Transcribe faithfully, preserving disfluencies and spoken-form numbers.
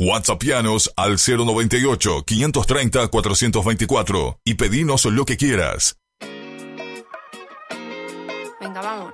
WhatsAppianos al cero noventa y ocho, quinientos treinta, cuatrocientos veinticuatro y pedinos lo que quieras. Venga, vamos.